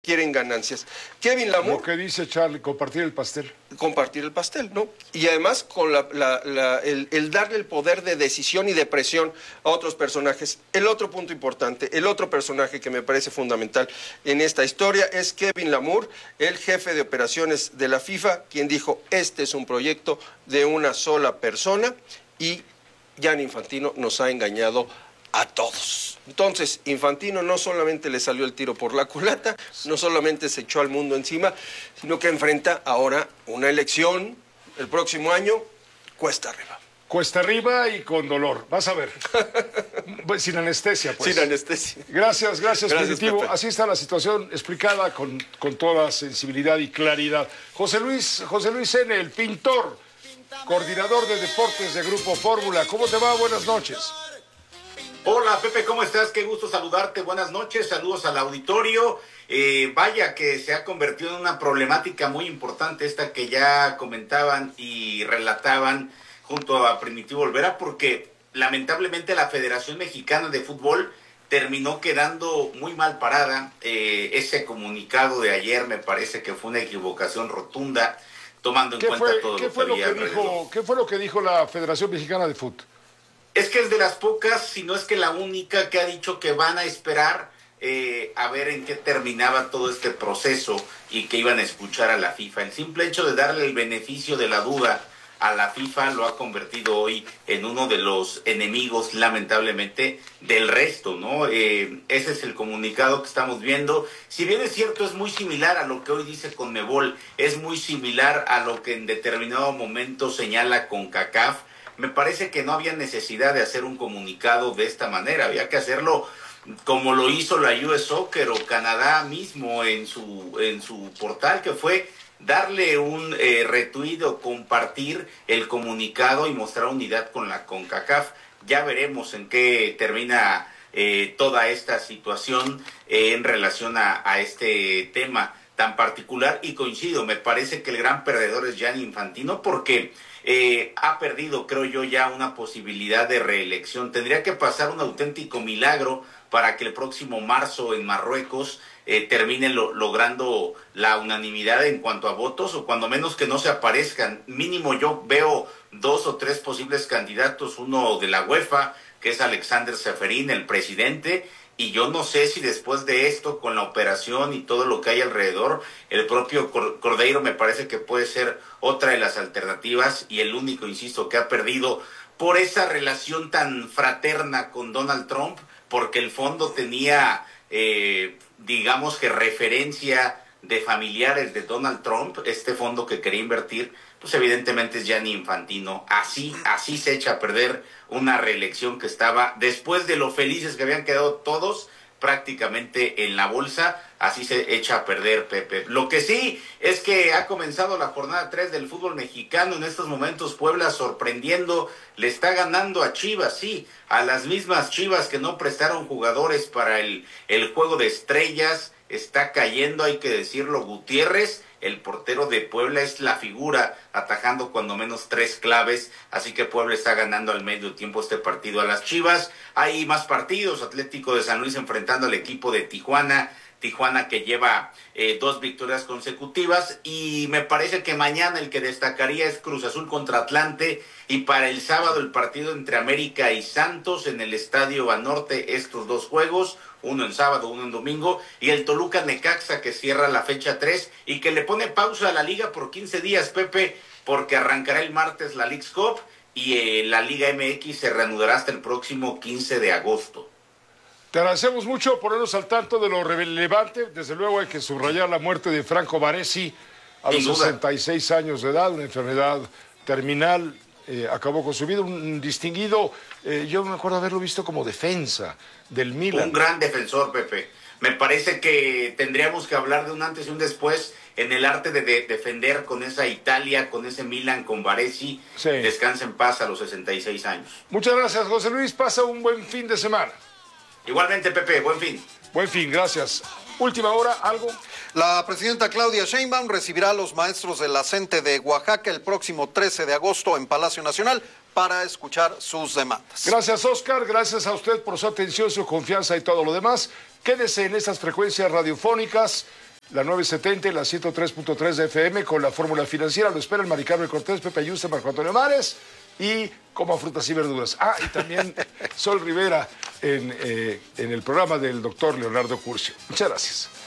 quieren ganancias. Kevin Lamour. Lo que dice Charlie, compartir el pastel. Compartir el pastel, ¿no? Y además con el darle el poder de decisión y de presión a otros personajes. El otro punto importante, el otro personaje que me parece fundamental en esta historia es Kevin Lamour, el jefe de operaciones de la FIFA, quien dijo, este es un proyecto de una sola persona y Gianni Infantino nos ha engañado a todos. Entonces, Infantino no solamente le salió el tiro por la culata, no solamente se echó al mundo encima, sino que enfrenta ahora una elección el próximo año cuesta arriba. Cuesta arriba y con dolor, vas a ver. Sin anestesia, pues. Sin anestesia. Gracias, Primitivo. Pepe. Así está la situación explicada con toda sensibilidad y claridad. José Luis N., el pintor, coordinador de deportes de Grupo Fórmula. ¿Cómo te va? Buenas noches. Hola Pepe, ¿cómo estás? Qué gusto saludarte, buenas noches, saludos al auditorio. Vaya que se ha convertido en una problemática muy importante esta que ya comentaban y relataban junto a Primitivo Olvera, porque lamentablemente la Federación Mexicana de Fútbol terminó quedando muy mal parada. Ese comunicado de ayer me parece que fue una equivocación rotunda, tomando en cuenta todo lo que había alrededor. ¿Qué fue lo que dijo la Federación Mexicana de Fútbol? Es que es de las pocas, si no es que la única, que ha dicho que van a esperar a ver en qué terminaba todo este proceso y que iban a escuchar a la FIFA. El simple hecho de darle el beneficio de la duda a la FIFA lo ha convertido hoy en uno de los enemigos, lamentablemente, del resto, ¿no? Ese es el comunicado que estamos viendo. Si bien es cierto, es muy similar a lo que hoy dice Conmebol, es muy similar a lo que en determinado momento señala CONCACAF. Me parece que no había necesidad de hacer un comunicado de esta manera, había que hacerlo como lo hizo la US Soccer o Canadá mismo en su portal, que fue darle un retweet o compartir el comunicado y mostrar unidad con la CONCACAF. Ya veremos en qué termina toda esta situación en relación a este tema tan particular, y coincido, me parece que el gran perdedor es Gianni Infantino, porque ha perdido, creo yo, ya una posibilidad de reelección. Tendría que pasar un auténtico milagro para que el próximo marzo en Marruecos termine logrando la unanimidad en cuanto a votos, o cuando menos que no se aparezcan. Mínimo yo veo 2 o 3 posibles candidatos, uno de la UEFA, que es Alexander Ceferín, el presidente, y yo no sé si después de esto, con la operación y todo lo que hay alrededor, el propio Cordeiro me parece que puede ser otra de las alternativas, y el único, insisto, que ha perdido por esa relación tan fraterna con Donald Trump, porque el fondo tenía, digamos que referencia de familiares de Donald Trump, este fondo que quería invertir, pues evidentemente es Gianni Infantino. Así se echa a perder una reelección que estaba, después de lo felices que habían quedado todos prácticamente en la bolsa, así se echa a perder, Pepe. Lo que sí es que ha comenzado la jornada 3 del fútbol mexicano. En estos momentos Puebla sorprendiendo, le está ganando a Chivas, sí, a las mismas Chivas que no prestaron jugadores para el juego de estrellas. Está cayendo, hay que decirlo, Gutiérrez, el portero de Puebla, es la figura, atajando cuando menos 3 claves, así que Puebla está ganando al medio tiempo este partido a las Chivas. Hay más partidos, Atlético de San Luis enfrentando al equipo de Tijuana que lleva 2 victorias consecutivas, y me parece que mañana el que destacaría es Cruz Azul contra Atlante, y para el sábado el partido entre América y Santos en el Estadio Banorte, estos 2 juegos, uno en sábado, uno en domingo, y el Toluca Necaxa que cierra la fecha 3 y que le pone pausa a la liga por 15 días, Pepe, porque arrancará el martes la Leagues Cup y la Liga MX se reanudará hasta el próximo 15 de agosto. Te agradecemos mucho ponernos al tanto de lo relevante. Desde luego hay que subrayar la muerte de Franco Baresi a los 66 años de edad, una enfermedad terminal. Acabó con su vida, un distinguido, yo me acuerdo haberlo visto como defensa del Milan. Un gran defensor, Pepe. Me parece que tendríamos que hablar de un antes y un después en el arte de defender con esa Italia, con ese Milan, con Baresi. Sí. Descansa en paz a los 66 años. Muchas gracias, José Luis. Pasa un buen fin de semana. Igualmente, Pepe, buen fin. Buen fin, gracias. Última hora, ¿algo? La presidenta Claudia Sheinbaum recibirá a los maestros de la CENTE de Oaxaca el próximo 13 de agosto en Palacio Nacional para escuchar sus demandas. Gracias, Oscar. Gracias a usted por su atención, su confianza y todo lo demás. Quédese en estas frecuencias radiofónicas. la 970 y la 103.3 de FM con la fórmula financiera. Lo espera el Mari Carmen Cortés, Pepe Ayuste, Marco Antonio Mares y Coma Frutas y Verduras. Y también Sol Rivera en el programa del doctor Leonardo Curcio. Muchas gracias.